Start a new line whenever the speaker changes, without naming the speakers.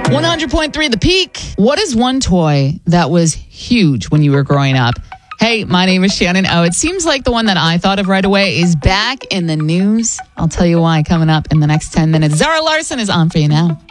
100.3 The Peak. What is one toy that was huge when you were growing up? Hey, my name is Shannon O. It seems like the one that I thought of right away is back in the news. I'll tell you why coming up in the next 10 minutes. Zara Larson is on for you now.